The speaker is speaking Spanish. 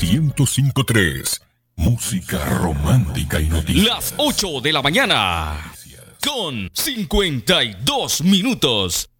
105.3. Música romántica y noticias. Las 8 de la mañana con 52 minutos.